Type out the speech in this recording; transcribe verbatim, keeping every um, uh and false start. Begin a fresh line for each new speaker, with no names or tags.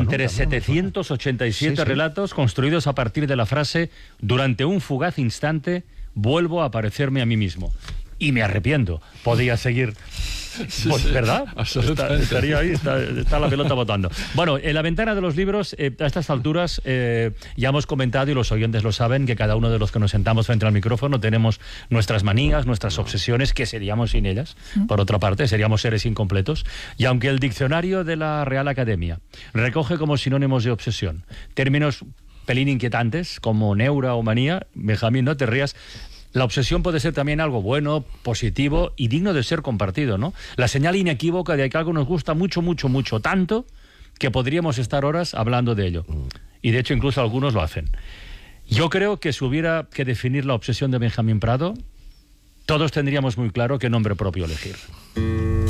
Entre
¿no?
setecientos ochenta y siete
Sí, sí.
relatos construidos a partir de la frase «Durante un fugaz instante vuelvo a parecerme a mí mismo». Y me arrepiento. Podía seguir...
Sí,
Pues,
sí,
¿verdad?
absolutamente.
Está, estaría ahí, está, está la pelota botando. Bueno, en la ventana de los libros, eh, a estas alturas, eh, ya hemos comentado, y los oyentes lo saben, que cada uno de los que nos sentamos frente al micrófono tenemos nuestras manías, nuestras obsesiones, que seríamos sin ellas. Por otra parte, seríamos seres incompletos. Y aunque el diccionario de la Real Academia recoge como sinónimos de obsesión términos pelín inquietantes, como neura o manía, Benjamín, no te rías, la obsesión puede ser también algo bueno, positivo y digno de ser compartido, ¿no? La señal inequívoca de que algo nos gusta mucho, mucho, mucho, tanto que podríamos estar horas hablando de ello. Y de hecho incluso algunos lo hacen. Yo creo que si hubiera que definir la obsesión de Benjamín Prado, todos tendríamos muy claro qué nombre propio elegir.